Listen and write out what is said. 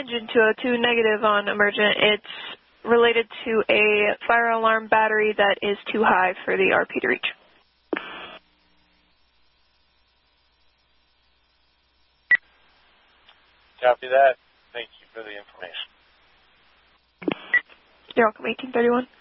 engine 202, negative on emergent. It's related to a fire alarm battery that is too high for the RP to reach. Copy that. Thank you for the information. You're welcome, 1831.